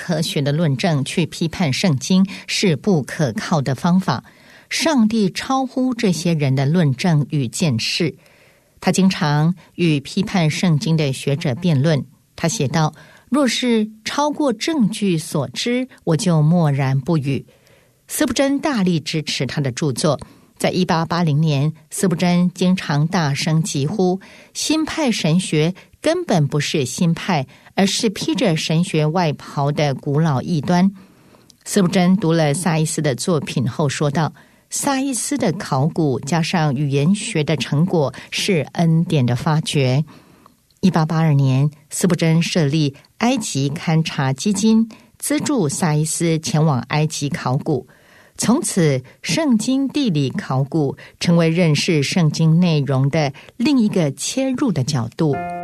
科学的论证去批判圣经是不可靠的方法。上帝超乎这些人的论证与见识。他经常与批判圣经的学者辩论。他写道：若是超过证据所知，我就默然不语。司布真大力支持他的著作。在1880年，司布真经常大声疾呼，新派神学根本不是新派，而是披着神学外袍的古老异端。司布真读了萨伊斯的作品后说道：萨伊斯的考古加上语言学的成果是恩典的发掘。1882年，司布真设立埃及勘察基金，资助萨伊斯前往埃及考古。从此，圣经地理考古成为认识圣经内容的另一个切入的角度。